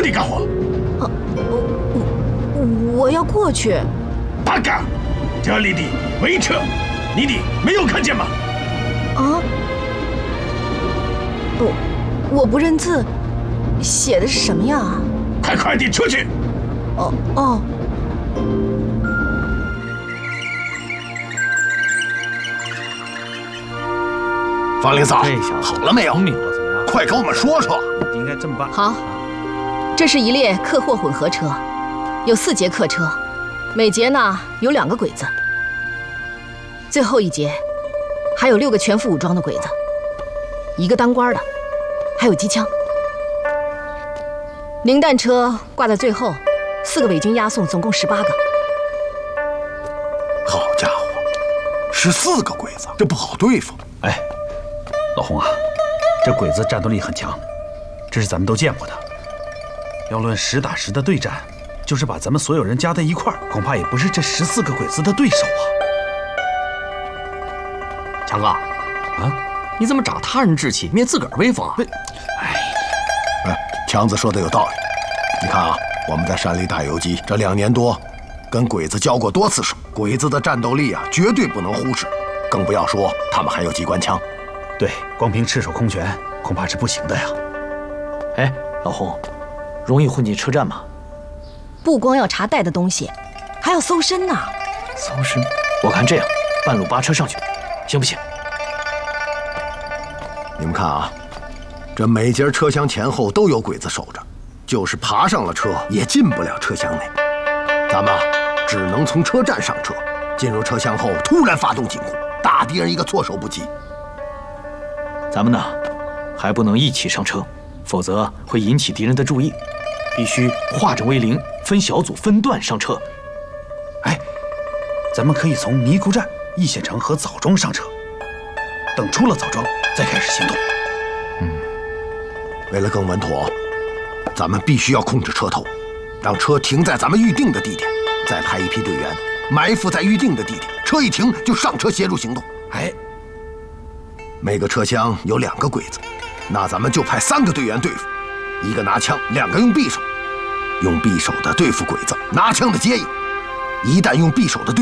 里干活？ 我要过去。 八嘎！这里的围车，你的没有看见吗？ 啊？我不认字，写的是什么呀？ 快快地出去！ 哦。 方领嫂，好了没有？ 聪明了怎么样？ 快跟我们说说。 应该这么办。 好，这是一列客货混合车，有4节客车，每节呢有2个鬼子。最后一节还有6个全副武装的鬼子，1个当官的，还有机枪。零弹车挂在最后，4个伪军押送，总共18个。 好家伙，14个鬼子，这不好对付。 哎，老洪啊，这鬼子战斗力很强，这是咱们都见过的。要论实打实的对战，就是把咱们所有人加在一块儿，恐怕也不是这14个鬼子的对手啊。 强哥，啊，你怎么长他人志气，灭自个儿威风啊？ 强子说的有道理。你看啊，我们在山里打游击这2年多，跟鬼子交过多次手，鬼子的战斗力啊，绝对不能忽视，更不要说他们还有机关枪。 对，光凭赤手空拳恐怕是不行的呀。 哎，老洪，容易混进车站吗？ 不光要查带的东西，还要搜身呢。 搜身？我看这样，半路扒车上去，行不行？ 你们看啊，这每节车厢前后都有鬼子守着，就是爬上了车也进不了车厢内。咱们只能从车站上车，进入车厢后突然发动进攻，打敌人一个措手不及。 咱们呢，还不能一起上车，否则会引起敌人的注意。必须化整为零，分小组分段上车。 哎，咱们可以从尼姑站、易县城和枣庄上车，等出了枣庄再开始行动。 为了更稳妥，咱们必须要控制车头，让车停在咱们预定的地点，再派一批队员埋伏在预定的地点，车一停就上车协助行动。 哎， 每个车厢有2个鬼子，那咱们就派3个队员对付，1个拿枪，2个用匕首，用匕首的对付鬼子，拿枪的接应。一旦用匕首的